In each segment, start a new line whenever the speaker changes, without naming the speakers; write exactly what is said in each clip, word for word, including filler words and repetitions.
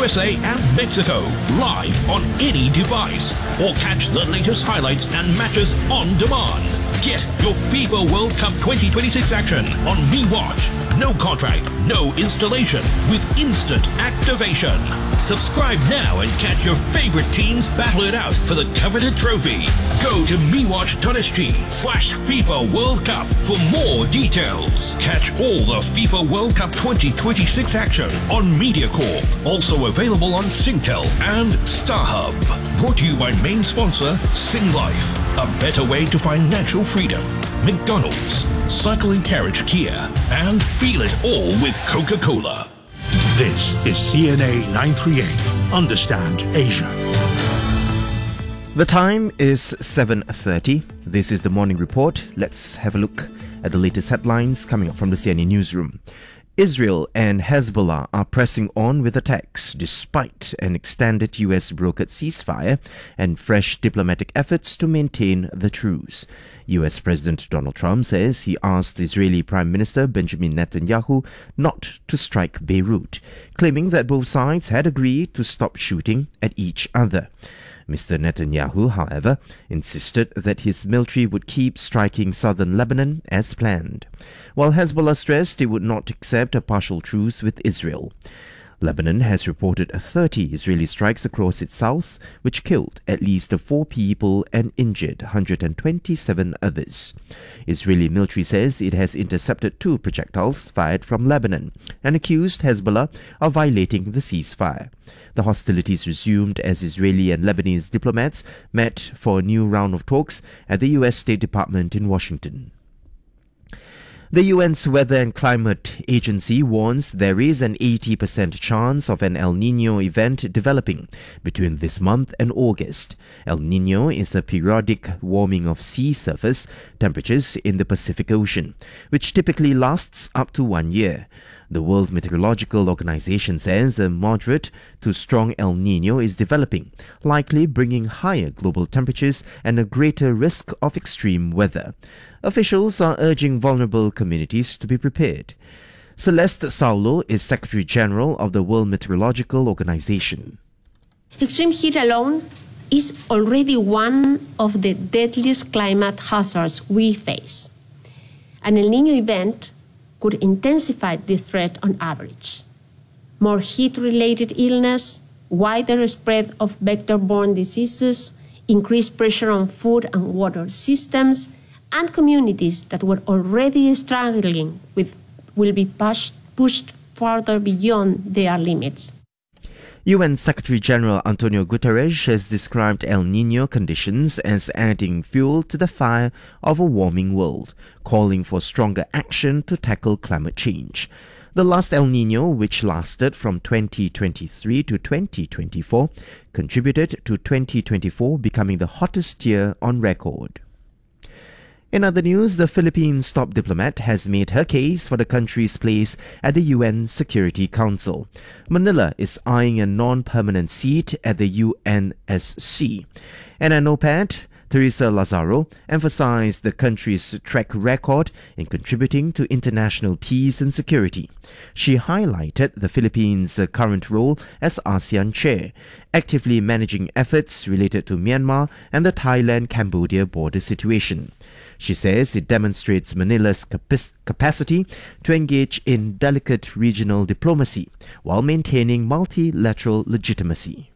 S A and Mexico, live on any device. Or catch the latest highlights and matches on demand. Get your FIFA World Cup twenty twenty-six action on MeWatch. No contract, no installation, with instant activation. Subscribe now and catch your favorite teams battle it out for the coveted trophy. Go to mewatch.sg slash FIFA World Cup for more details. Catch all the FIFA World Cup twenty twenty-six action on MediaCorp. Also available on Singtel and StarHub. Brought to you by main sponsor SingLife. A better way to find natural freedom. McDonald's, Cycle and Carriage Kia, and feel it all with Coca-Cola.
This is C N A nine thirty-eight. Understand Asia.
The time is seven thirty. This is the morning report. Let's have a look at the latest headlines coming up from the C N A newsroom. Israel and Hezbollah are pressing on with attacks despite an extended U S-brokered ceasefire and fresh diplomatic efforts to maintain the truce. U S President Donald Trump says he asked Israeli Prime Minister Benjamin Netanyahu not to strike Beirut, claiming that both sides had agreed to stop shooting at each other. Mister Netanyahu, however, insisted that his military would keep striking southern Lebanon as planned, while Hezbollah stressed it would not accept a partial truce with Israel. Lebanon has reported thirty Israeli strikes across its south, which killed at least four people and injured one hundred twenty-seven others. Israeli military says it has intercepted two projectiles fired from Lebanon and accused Hezbollah of violating the ceasefire. The hostilities resumed as Israeli and Lebanese diplomats met for a new round of talks at the U S State Department in Washington. The U N's Weather and Climate Agency warns there is an eighty percent chance of an El Niño event developing between this month and August. El Niño is a periodic warming of sea surface temperatures in the Pacific Ocean, which typically lasts up to one year. The World Meteorological Organization says a moderate to strong El Niño is developing, likely bringing higher global temperatures and a greater risk of extreme weather. Officials are urging vulnerable communities to be prepared. Celeste Saulo is Secretary General of the World Meteorological Organization.
Extreme heat alone is already one of the deadliest climate hazards we face. An El Niño event could intensify the threat on average. More heat-related illness, wider spread of vector-borne diseases, increased pressure on food and water systems, and communities that were already struggling with will be pushed, pushed further beyond their limits.
U N Secretary-General Antonio Guterres has described El Niño conditions as adding fuel to the fire of a warming world, calling for stronger action to tackle climate change. The last El Niño, which lasted from twenty twenty-three to twenty twenty-four, contributed to twenty twenty-four becoming the hottest year on record. In other news, the Philippines' top diplomat has made her case for the country's place at the U N Security Council. Manila is eyeing a non-permanent seat at the U N S C. And an OPAD, Teresa Lazaro, emphasized the country's track record in contributing to international peace and security. She highlighted the Philippines' current role as ASEAN chair, actively managing efforts related to Myanmar and the Thailand-Cambodia border situation. She says it demonstrates Manila's capac- capacity to engage in delicate regional diplomacy while maintaining multilateral legitimacy.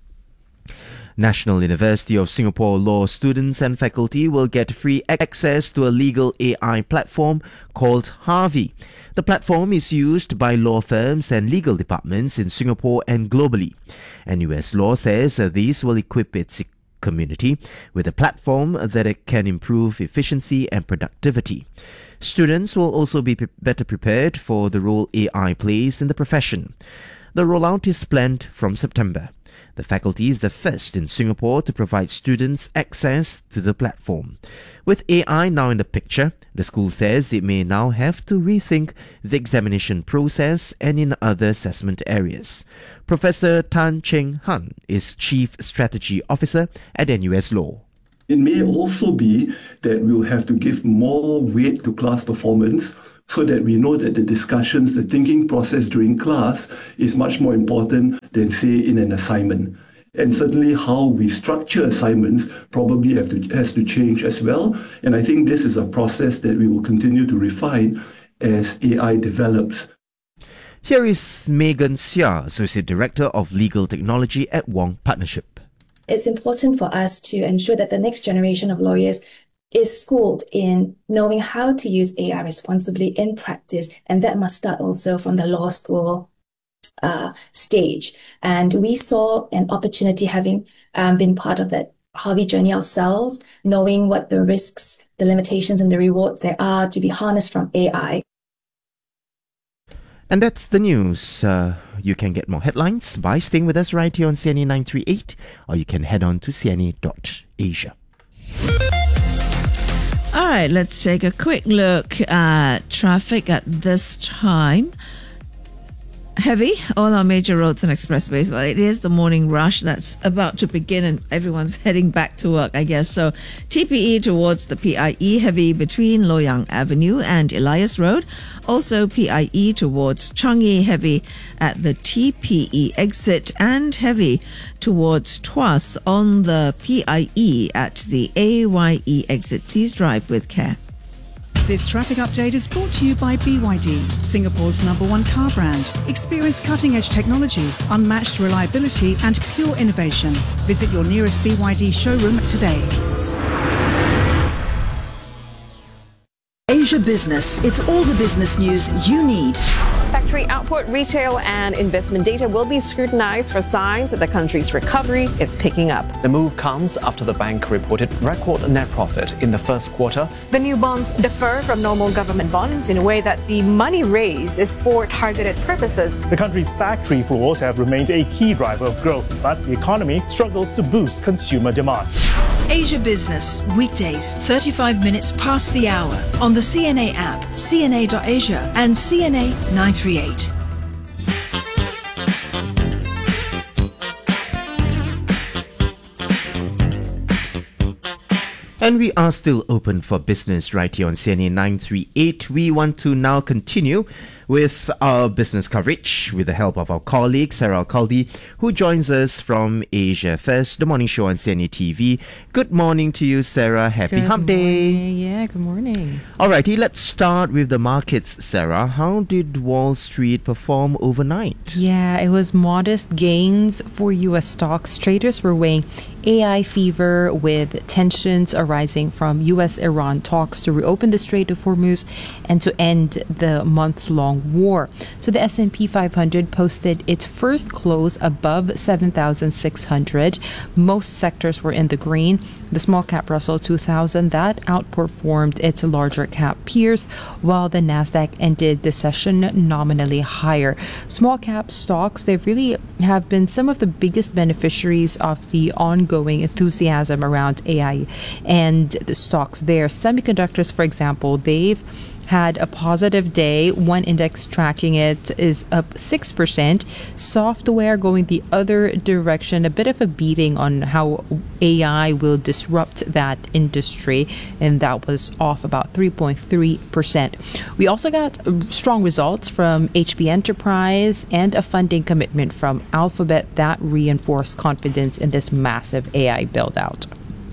National University of Singapore law students and faculty will get free access to a legal A I platform called Harvey. The platform is used by law firms and legal departments in Singapore and globally. N U S Law says uh, these will equip its community with a platform that it can improve efficiency and productivity. Students will also be pre- better prepared for the role A I plays in the profession. The rollout is planned from September. The faculty is the first in Singapore to provide students access to the platform. With A I now in the picture, the school says it may now have to rethink the examination process and in other assessment areas. Professor Tan Cheng Han is Chief Strategy Officer at N U S Law.
It may also be that we'll have to give more weight to class performance so that we know that the discussions, the thinking process during class is much more important than, say, in an assignment. And certainly how we structure assignments probably have to, has to change as well. And I think this is a process that we will continue to refine as A I develops.
Here is Megan Seah, Associate Director of Legal Technology at Wong Partnership.
It's important for us to ensure that the next generation of lawyers is schooled in knowing how to use A I responsibly in practice, and that must start also from the law school uh, stage. And we saw an opportunity, having um, been part of that Harvey journey ourselves, knowing what the risks, the limitations, and the rewards there are to be harnessed from A I.
And that's the news. Uh, you can get more headlines by staying with us right here on C N A nine three eight, or you can head on to C N A dot asia.
All right, let's take a quick look at traffic at this time. Heavy, all our major roads and expressways. Well, it is the morning rush that's about to begin and everyone's heading back to work, I guess. So T P E towards the P I E, heavy between Loyang Avenue and Elias Road. Also P I E towards Changi, heavy at the T P E exit, and heavy towards Tuas on the P I E at the A Y E exit. Please drive with care.
This traffic update is brought to you by B Y D, Singapore's number one car brand. Experience cutting-edge technology, unmatched reliability and pure innovation. Visit your nearest B Y D showroom today.
Asia Business. It's all the business news you need.
Factory output, retail and investment data will be scrutinized for signs that the country's recovery is picking up.
The move comes after the bank reported record net profit in the first quarter.
The new bonds differ from normal government bonds in a way that the money raised is for targeted purposes.
The country's factory floors have remained a key driver of growth, but the economy struggles to boost consumer demand.
Asia Business, weekdays, thirty-five minutes past the hour, on the C N A app, C N A dot asia and C N A nine three eight.
And we are still open for business right here on C N A nine three eight. We want to now continue with our business coverage with the help of our colleague Sarah Alcaldi, who joins us from Asia Fest, the morning show on C N A T V. Good morning to you, Sarah. Happy
good
Hump Day.
Morning. Yeah, good morning.
Alrighty, let's start with the markets, Sarah. How did Wall Street perform overnight?
Yeah, it was modest gains for U S stocks. Traders were weighing A I fever with tensions arising from U S Iran talks to reopen the Strait of Hormuz and to end the months-long war. So the S and P five hundred posted its first close above seven thousand six hundred. Most sectors were in the green. The small cap Russell two thousand, that outperformed its larger cap peers, while the Nasdaq ended the session nominally higher. Small cap stocks, they really have been some of the biggest beneficiaries of the ongoing enthusiasm around A I and the stocks there. Semiconductors, for example, they've had a positive day. One index tracking it is up six percent. Software going the other direction, a bit of a beating on how A I will disrupt that industry, and that was off about three point three percent. We also got strong results from H P Enterprise and a funding commitment from Alphabet that reinforced confidence in this massive A I build-out.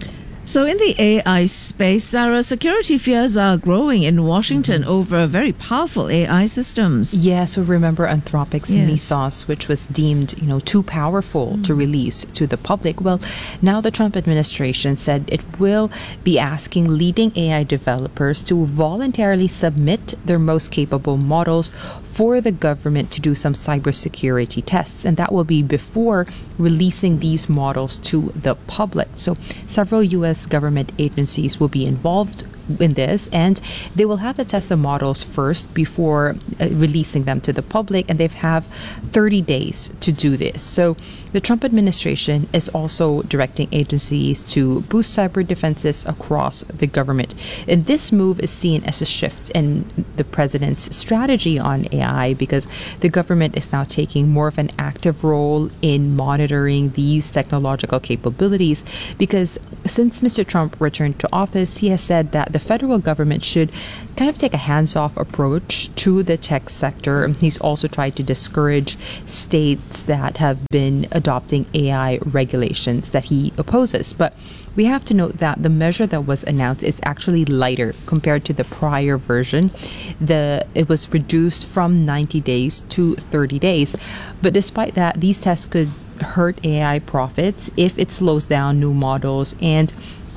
So in the A I space, Sarah, security fears are growing in Washington mm-hmm. over very powerful A I systems.
Yeah, so remember Anthropic's
yes.
Mythos, which was deemed, you know, too powerful mm-hmm. to release to the public. Well, now the Trump administration said it will be asking leading A I developers to voluntarily submit their most capable models for the government to do some cybersecurity tests, and that will be before releasing these models to the public. So several U S government agencies will be involved in this, and they will have to test the models first before uh, releasing them to the public, and they have thirty days to do this. So the Trump administration is also directing agencies to boost cyber defenses across the government. And this move is seen as a shift in the president's strategy on A I, because the government is now taking more of an active role in monitoring these technological capabilities, because since Mister Trump returned to office, he has said that the federal government should kind of take a hands-off approach to the tech sector. He's also tried to discourage states that have been adopting A I regulations that he opposes. But we have to note that the measure that was announced is actually lighter compared to the prior version. The it was reduced from ninety days to thirty days. But despite that, these tests could hurt A I profits if it slows down new models and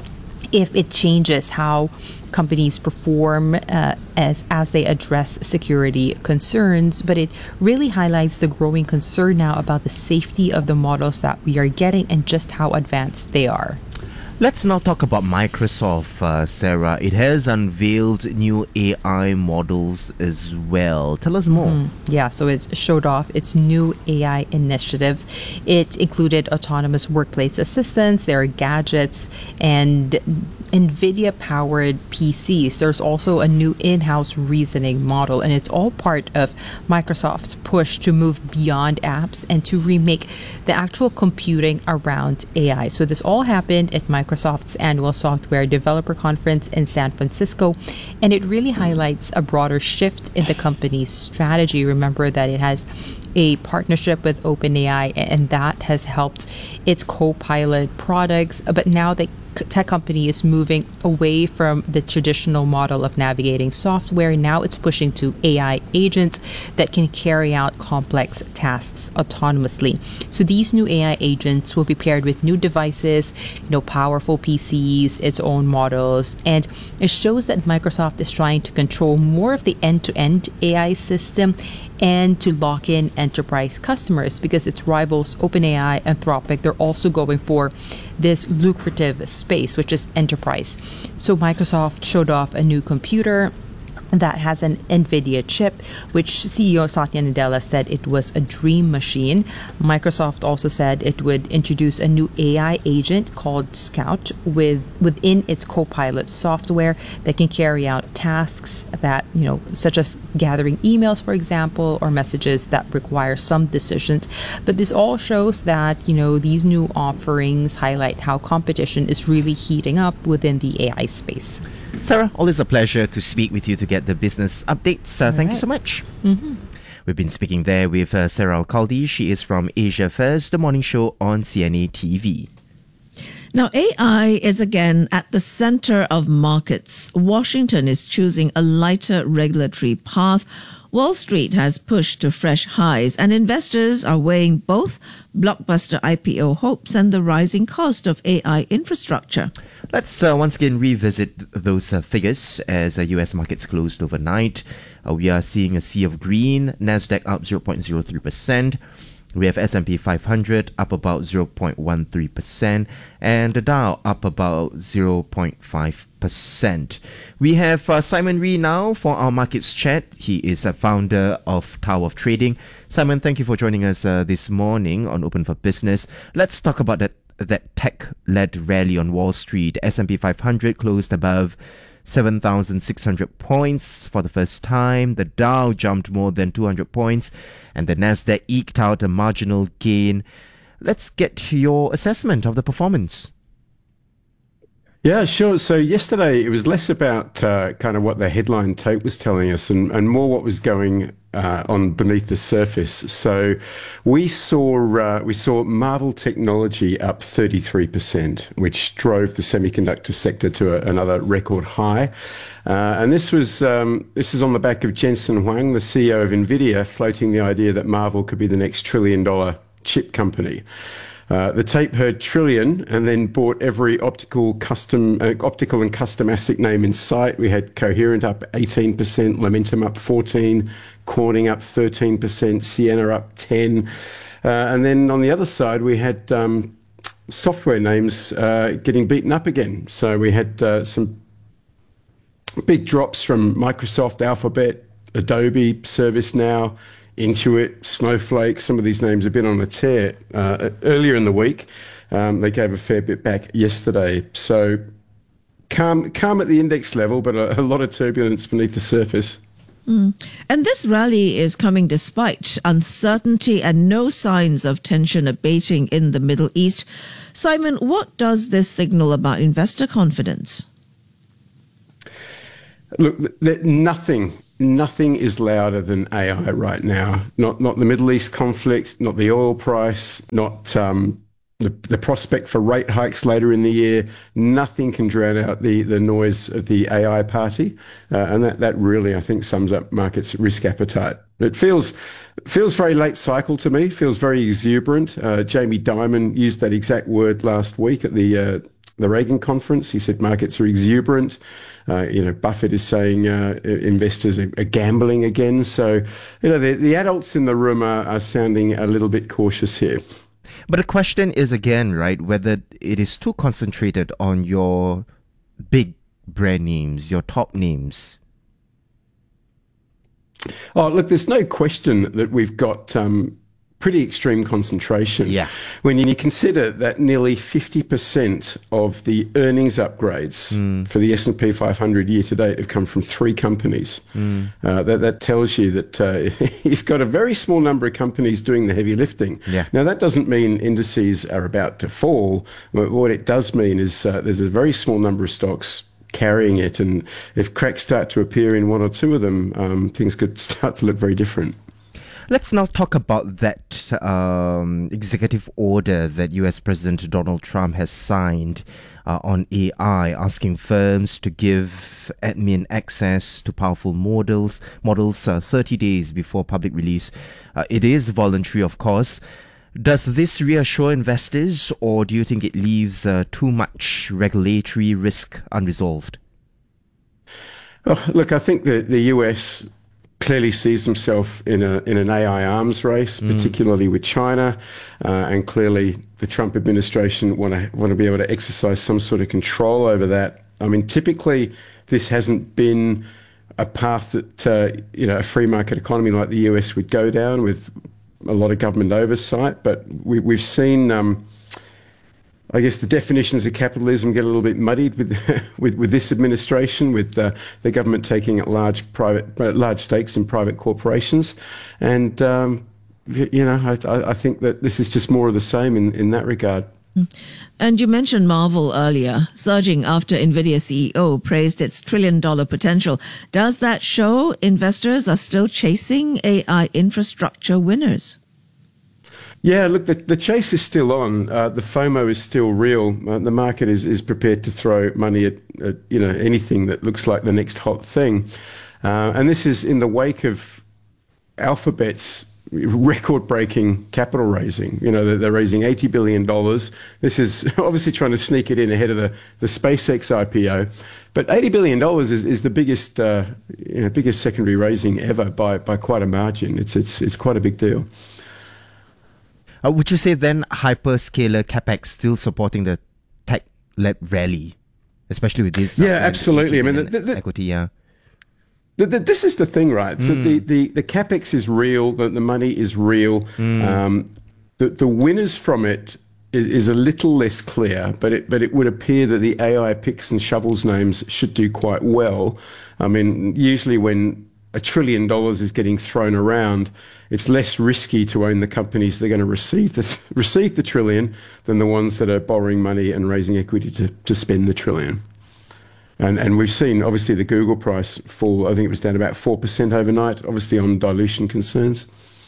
if it changes how companies perform uh, as as they address security concerns. But it really highlights the growing concern now about the safety of the models that we are getting and just how advanced they are.
Let's now talk about Microsoft, uh, Sarah. It has unveiled new A I models as well. Tell us more.
Mm, yeah, so it showed off its new A I initiatives. It included autonomous workplace assistants, their gadgets, and NVIDIA-powered P Cs. There's also a new in-house reasoning model, and it's all part of Microsoft's push to move beyond apps and to remake the actual computing around A I. So this all happened at Microsoft's annual software developer conference in San Francisco, and it really highlights a broader shift in the company's strategy. Remember that it has a partnership with OpenAI, and that has helped its Copilot products, but now the tech company is moving away from the traditional model of navigating software. Now it's pushing to A I agents that can carry out complex tasks autonomously. So these new A I agents will be paired with new devices, you know, powerful P Cs, its own models, and it shows that Microsoft is trying to control more of the end-to-end A I system and to lock in enterprise customers, because its rivals OpenAI, Anthropic, they're also going for this lucrative space, which is enterprise. So Microsoft showed off a new computer that has an NVIDIA chip, which C E O Satya Nadella said it was a dream machine. Microsoft also said it would introduce a new A I agent called Scout with within its Copilot software that can carry out tasks that, you know, such as gathering emails, for example, or messages that require some decisions. But this all shows that, you know, these new offerings highlight how competition is really heating up within the A I space.
Sarah, always a pleasure to speak with you to get the business updates. Uh, thank right. you so much.
Mm-hmm.
We've been speaking there with uh, Sarah Al-Khaldi. She is from Asia First, the morning show on C N A T V.
Now, A I is again at the center of markets. Washington is choosing a lighter regulatory path. Wall Street has pushed to fresh highs, and investors are weighing both blockbuster I P O hopes and the rising cost of A I infrastructure.
Let's uh, once again revisit those uh, figures as uh, U S markets closed overnight. Uh, we are seeing a sea of green. Nasdaq up zero point zero three percent. We have S and P five hundred up about zero point one three percent and the Dow up about zero point five percent. We have uh, Simon Ree now for our markets chat. He is a founder of Tower of Trading. Simon, thank you for joining us uh, this morning on Open for Business. Let's talk about that that tech-led rally on Wall Street. S and P five hundred closed above seven thousand six hundred points for the first time. The Dow jumped more than two hundred points, and the Nasdaq eked out a marginal gain. Let's get to your assessment of the performance.
Yeah, sure. So yesterday it was less about uh, kind of what the headline tape was telling us and, and more what was going uh, on beneath the surface. So we saw uh, we saw Marvell Technology up thirty-three percent, which drove the semiconductor sector to a, another record high. Uh, and this was um, this is on the back of Jensen Huang, the C E O of NVIDIA, floating the idea that Marvell could be the next trillion dollar chip company. Uh, the tape heard trillion and then bought every optical custom, uh, optical and custom ASIC name in sight. We had Coherent up eighteen percent, Lumentum up fourteen, Corning up thirteen percent, Ciena up ten. Uh, and then on the other side, we had um, software names uh, getting beaten up again. So we had uh, some big drops from Microsoft, Alphabet, Adobe, ServiceNow, Intuit, Snowflake. Some of these names have been on a tear uh, earlier in the week. Um, they gave a fair bit back yesterday. So calm, calm at the index level, but a, a lot of turbulence beneath the surface.
Mm. And this rally is coming despite uncertainty and no signs of tension abating in the Middle East. Simon, what does this signal about investor confidence?
Look, th- nothing, nothing is louder than A I right now. Not, not the Middle East conflict, not the oil price, not um, the, the prospect for rate hikes later in the year. Nothing can drown out the, the noise of the A I party, uh, and that, that really, I think, sums up markets' risk appetite. It feels feels very late cycle to me. Feels very exuberant. Uh, Jamie Dimon used that exact word last week at the uh, the Reagan conference. He said markets are exuberant. Uh, you know, Buffett is saying uh, investors are, are gambling again. So, you know, the, the adults in the room are, are sounding a little bit cautious here.
But the question is again, right, whether it is too concentrated on your big brand names, your top names.
Oh, look, there's no question that we've got um, pretty extreme concentration.
Yeah.
When you consider that nearly fifty percent of the earnings upgrades mm. for the S and P five hundred year to date have come from three companies. Mm. Uh, that, that tells you that uh, you've got a very small number of companies doing the heavy lifting.
Yeah.
Now, that doesn't mean indices are about to fall. What it does mean is uh, there's a very small number of stocks carrying it, and if cracks start to appear in one or two of them, um, things could start to look very different.
Let's now talk about that um, executive order that U S President Donald Trump has signed uh, on A I, asking firms to give admin access to powerful models, models uh, thirty days before public release. Uh, it is voluntary, of course. Does this reassure investors, or do you think it leaves uh, too much regulatory risk unresolved?
Oh, look, I think the, the U S clearly sees himself in a in an A I arms race, mm. particularly with China, uh, and clearly the Trump administration want to want to be able to exercise some sort of control over that. I mean, typically this hasn't been a path that uh, you know a free market economy like the U S would go down, with a lot of government oversight, but we, we've seen, um, I guess, the definitions of capitalism get a little bit muddied with with, with this administration, with uh, the government taking large private uh, large stakes in private corporations, and um, you know, I, I think that this is just more of the same in, in that regard.
And you mentioned Marvel earlier, surging after NVIDIA C E O praised its trillion-dollar potential. Does that show investors are still chasing A I infrastructure winners?
Yeah, look, the, the chase is still on. Uh, the FOMO is still real. Uh, the market is, is prepared to throw money at, at you know anything that looks like the next hot thing. Uh, and this is in the wake of Alphabet's record-breaking capital raising. You know, they're, they're raising eighty billion dollars. This is obviously trying to sneak it in ahead of the, the SpaceX I P O. But eighty billion dollars is, is the biggest uh, you know, biggest secondary raising ever by, by quite a margin. It's, it's, it's quite a big deal.
Uh, would you say then hyperscaler capex still supporting the tech-led rally, especially with this?
Yeah, uh, absolutely. I mean, the, the,
equity, yeah.
The, the, this is the thing, right? Mm. So the, the, the capex is real, the, the money is real. Mm. Um, the, the winners from it is, is a little less clear, but it, but it would appear that the A I picks and shovels names should do quite well. I mean, usually when a trillion dollars is getting thrown around, it's less risky to own the companies that are going to receive the, receive the trillion than the ones that are borrowing money and raising equity to, to spend the trillion. And, and we've seen, obviously, the Google price fall. I think it was down about four percent overnight, obviously on dilution concerns.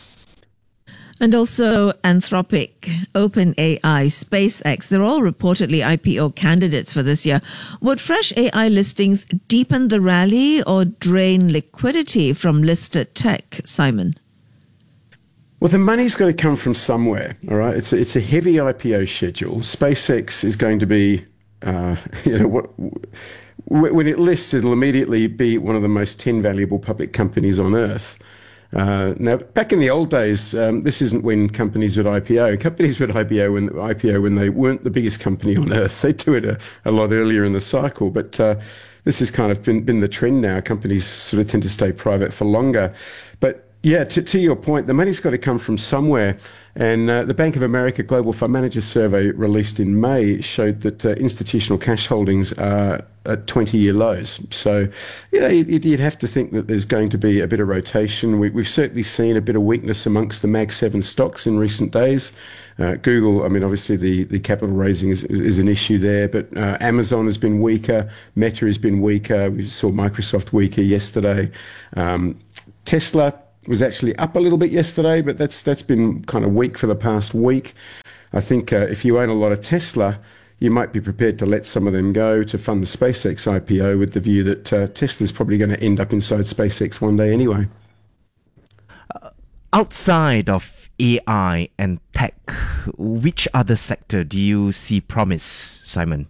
And also Anthropic, OpenAI, SpaceX, they're all reportedly I P O candidates for this year. Would fresh A I listings deepen the rally or drain liquidity from listed tech, Simon?
Well, the money's got to come from somewhere, all right? It's a, it's a heavy I P O schedule. SpaceX is going to be, uh, you know, what... when it lists, it'll immediately be one of the most ten valuable public companies on Earth. Uh, now, back in the old days, um, this isn't when companies would I P O. Companies would I P O when, I P O when they weren't the biggest company on Earth. They do it a, a lot earlier in the cycle. But uh, this has kind of been, been the trend now. Companies sort of tend to stay private for longer. But Yeah, to, to your point, the money's got to come from somewhere. And uh, the Bank of America Global Fund Manager Survey released in May showed that uh, institutional cash holdings are at twenty-year lows. So, yeah, you'd, you'd have to think that there's going to be a bit of rotation. We, we've certainly seen a bit of weakness amongst the Mag seven stocks in recent days. Uh, Google, I mean, obviously the, the capital raising is, is an issue there, but uh, Amazon has been weaker, Meta has been weaker, we saw Microsoft weaker yesterday. Um, Tesla was actually up a little bit yesterday, but that's that's been kind of weak for the past week. I think uh, if you own a lot of Tesla, you might be prepared to let some of them go to fund the SpaceX I P O with the view that uh, Tesla's probably going to end up inside SpaceX one day anyway.
Uh, outside of A I and tech, which other sector do you see promise, Simon?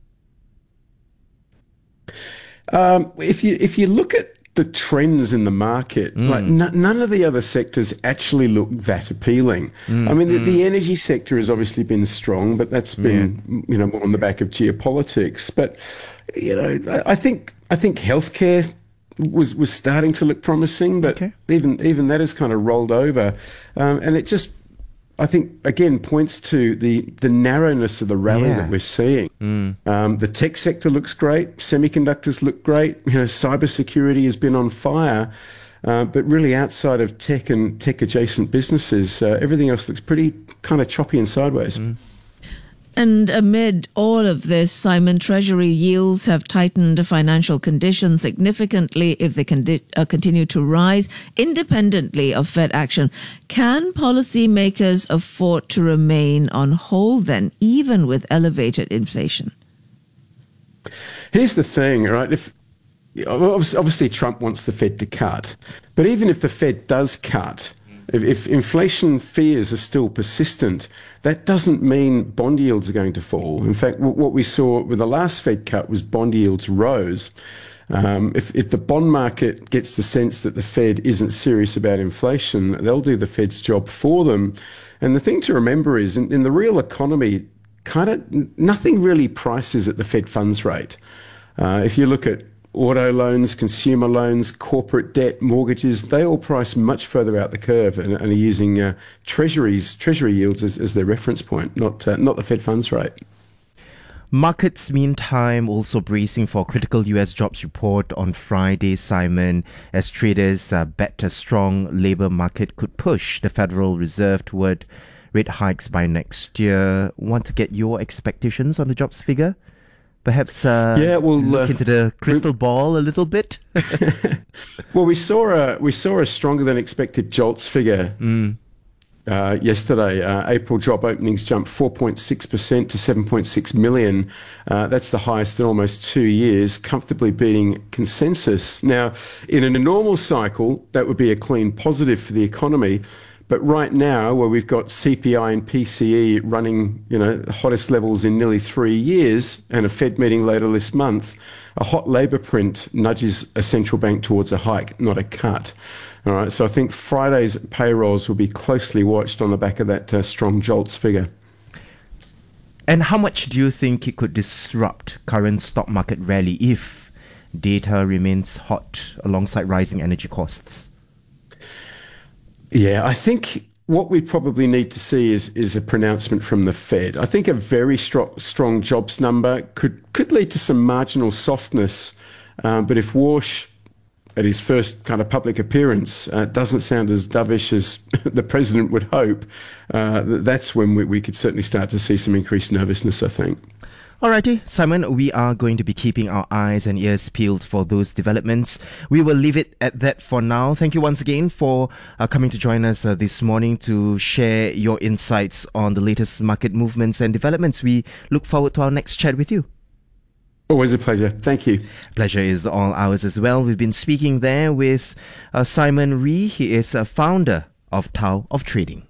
Um, if you if you look at the trends in the market, mm. like n- none of the other sectors actually look that appealing. Mm, I mean, the, mm. the energy sector has obviously been strong, but that's been, yeah. you know, more on the back of geopolitics. But, you know, I, I think I think healthcare was was starting to look promising, but okay. even even that has kind of rolled over, um, and it just, I think, again, points to the, the narrowness of the rally yeah. that we're seeing. Mm. Um, the tech sector looks great. Semiconductors look great. You know, cybersecurity has been on fire. Uh, but really outside of tech and tech-adjacent businesses, uh, everything else looks pretty kind of choppy and sideways. Mm.
And amid all of this, Simon, Treasury yields have tightened financial conditions significantly if they con- uh, continue to rise independently of Fed action. Can policymakers afford to remain on hold then, even with elevated inflation?
Here's the thing, right? If obviously Trump wants the Fed to cut, but even if the Fed does cut, If, if inflation fears are still persistent, that doesn't mean bond yields are going to fall. In fact, w- what we saw with the last Fed cut was bond yields rose. Um, if, if the bond market gets the sense that the Fed isn't serious about inflation, they'll do the Fed's job for them. And the thing to remember is, in, in the real economy, kind of nothing really prices at the Fed funds rate. Uh, if you look at auto loans, consumer loans, corporate debt, mortgages, they all price much further out the curve and, and are using uh, treasuries, treasury yields as, as their reference point, not uh, not the Fed funds rate.
Markets, meantime, also bracing for critical U S jobs report on Friday, Simon, as traders uh, bet a strong labour market could push the Federal Reserve toward rate hikes by next year. Want to get your expectations on the jobs figure? Perhaps uh,
yeah, we'll
look
uh,
into the crystal ball a little bit.
Well, we saw a we saw a stronger than expected JOLTS figure mm. uh, yesterday. Uh, April job openings jumped four point six percent to seven point six million. Uh, that's the highest in almost two years, comfortably beating consensus. Now, in a normal cycle, that would be a clean positive for the economy. But right now, where we've got C P I and P C E running, you know, the hottest levels in nearly three years, and a Fed meeting later this month, a hot labour print nudges a central bank towards a hike, not a cut. All right, so I think Friday's payrolls will be closely watched on the back of that uh, strong JOLTS figure.
And how much do you think it could disrupt current stock market rally if data remains hot alongside rising energy costs?
Yeah, I think what we probably need to see is is a pronouncement from the Fed. I think a very strong strong jobs number could could lead to some marginal softness. Um, but if Walsh, at his first kind of public appearance, uh, doesn't sound as dovish as the president would hope, uh, that's when we, we could certainly start to see some increased nervousness, I think.
Alrighty, Simon, we are going to be keeping our eyes and ears peeled for those developments. We will leave it at that for now. Thank you once again for uh, coming to join us uh, this morning to share your insights on the latest market movements and developments. We look forward to our next chat with you.
Always a pleasure. Thank you.
Pleasure is all ours as well. We've been speaking there with uh, Simon Ree. He is a founder of Tao of Trading.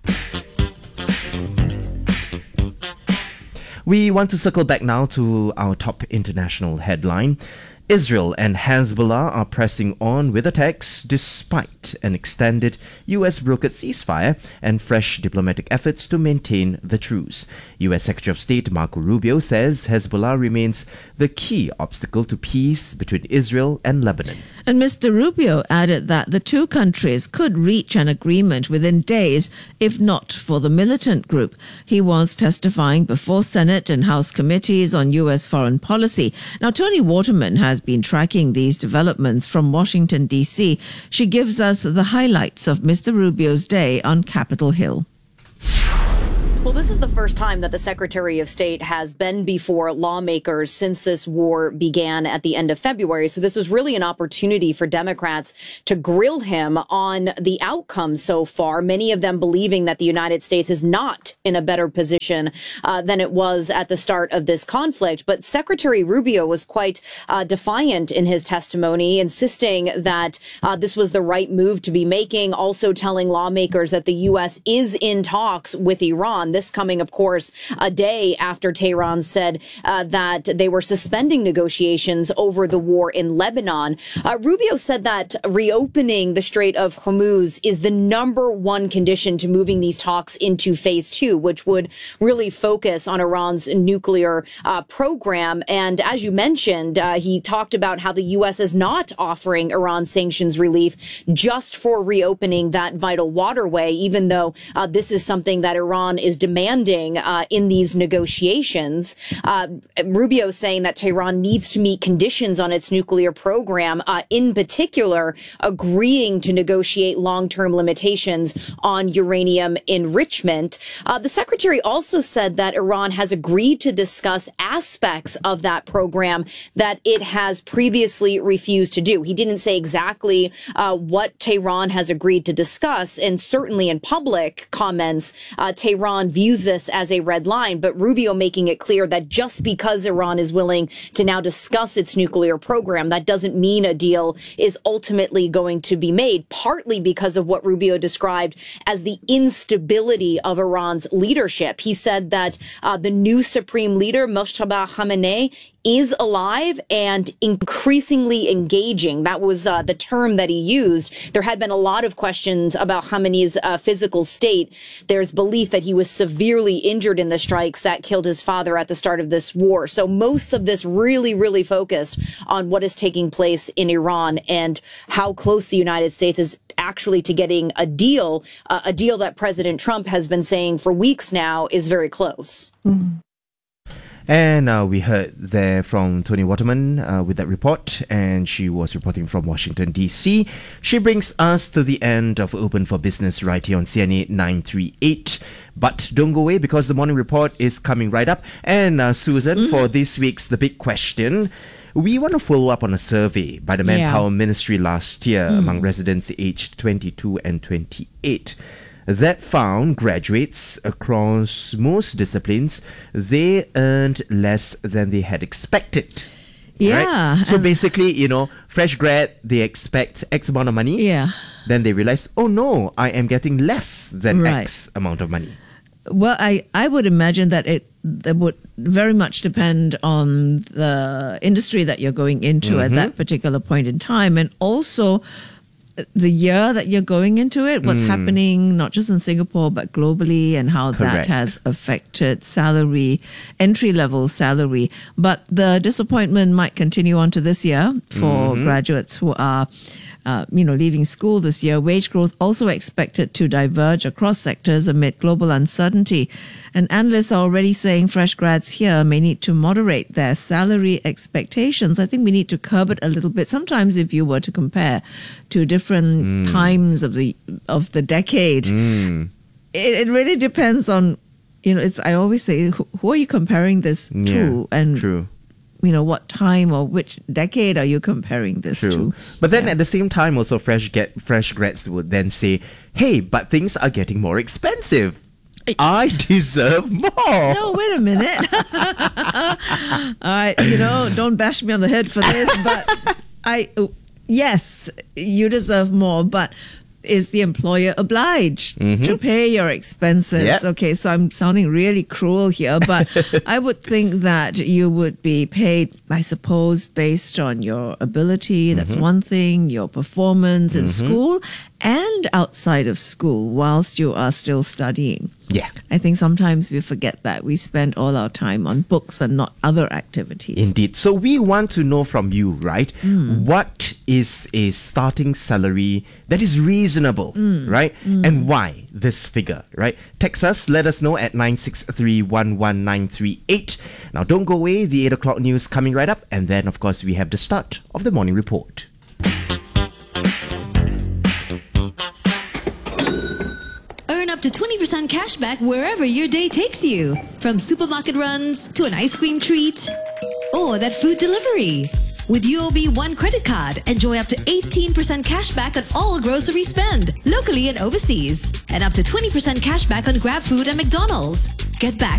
We want to circle back now to our top international headline. Israel and Hezbollah are pressing on with attacks despite an extended U S-brokered ceasefire and fresh diplomatic efforts to maintain the truce. U S Secretary of State Marco Rubio says Hezbollah remains the key obstacle to peace between Israel and Lebanon.
And Mister Rubio added that the two countries could reach an agreement within days, if not for the militant group. He was testifying before Senate and House committees on U S foreign policy. Now, Tony Waterman has been tracking these developments from Washington, D C. She gives us the highlights of Mister Rubio's day on Capitol Hill.
Well, this is the first time that the Secretary of State has been before lawmakers since this war began at the end of February. So this was really an opportunity for Democrats to grill him on the outcome so far, many of them believing that the United States is not in a better position uh, than it was at the start of this conflict. But Secretary Rubio was quite uh, defiant in his testimony, insisting that uh, this was the right move to be making, also telling lawmakers that the U S is in talks with Iran. This coming, of course, a day after Tehran said uh, that they were suspending negotiations over the war in Lebanon. Uh, Rubio said that reopening the Strait of Hormuz is the number one condition to moving these talks into phase two, which would really focus on Iran's nuclear uh, program. And as you mentioned, uh, he talked about how the U S is not offering Iran sanctions relief just for reopening that vital waterway, even though uh, this is something that Iran is demanding uh, in these negotiations. Uh, Rubio saying that Tehran needs to meet conditions on its nuclear program, uh, in particular, agreeing to negotiate long-term limitations on uranium enrichment. Uh, the secretary also said that Iran has agreed to discuss aspects of that program that it has previously refused to do. He didn't say exactly uh, what Tehran has agreed to discuss, and certainly in public comments, uh, Tehran views this as a red line, but Rubio making it clear that just because Iran is willing to now discuss its nuclear program, that doesn't mean a deal is ultimately going to be made, partly because of what Rubio described as the instability of Iran's leadership. He said that uh, the new supreme leader, Mojtaba Khamenei, is alive and increasingly engaging. That was uh, the term that he used. There had been a lot of questions about Khamenei's uh, physical state. There's belief that he was severely injured in the strikes that killed his father at the start of this war. So most of this really, really focused on what is taking place in Iran and how close the United States is actually to getting a deal, uh, a deal that President Trump has been saying for weeks now is very close.
Mm. And uh, we heard there from Tony Waterman uh, with that report, and she was reporting from Washington, D C. She brings us to the end of Open for Business right here on C N A nine three eight. But don't go away, because the morning report is coming right up. And uh, Susan, mm-hmm. for this week's The Big Question, we want to follow up on a survey by the Manpower yeah. Ministry last year mm. among residents aged twenty-two and twenty-eight. That found graduates across most disciplines, they earned less than they had expected.
Yeah.
Right? So basically, you know, fresh grad, they expect X amount of money.
Yeah.
Then they realize, oh no, I am getting less than right. X amount of money.
Well, I, I would imagine that it that would very much depend on the industry that you're going into mm-hmm. at that particular point in time, and also the year that you're going into it, what's mm. happening not just in Singapore but globally, and how
Correct.
that has affected salary, entry-level salary. But the disappointment might continue on to this year for mm-hmm. graduates who are Uh, you know, leaving school this year. Wage growth also expected to diverge across sectors amid global uncertainty. And analysts are already saying fresh grads here may need to moderate their salary expectations. I think we need to curb it a little bit. Sometimes if you were to compare to different mm. times of the of the decade,
mm.
it, it really depends on, you know, it's I always say, who, who are you comparing this
yeah,
to? And
true.
You know, what time or which decade are you comparing this
True.
to?
But then
yeah.
at the same time, also fresh get fresh grads would then say, hey, but things are getting more expensive. I deserve more.
No, wait a minute. All right, you know, don't bash me on the head for this, but I, yes, you deserve more, but is the employer obliged mm-hmm. to pay your expenses?
Yep.
Okay, so I'm sounding really cruel here, but I would think that you would be paid, I suppose, based on your ability. That's mm-hmm. one thing, your performance in mm-hmm. school and outside of school whilst you are still studying.
Yeah.
I think sometimes we forget that we spend all our time on books and not other activities.
Indeed. So we want to know from you, right?
Mm.
What is a starting salary that is reasonable,
Mm.
right?
Mm.
And why this figure, right? Text us, let us know at nine six three one one nine three eight. Now don't go away, the eight o'clock news coming right up, and then of course we have the start of the morning report.
Earn up to twenty percent cash back wherever your day takes you. From supermarket runs to an ice cream treat or that food delivery. With U O B One credit card, enjoy up to eighteen percent cash back on all grocery spend, locally and overseas. And up to twenty percent cash back on Grab Food and McDonald's. Get back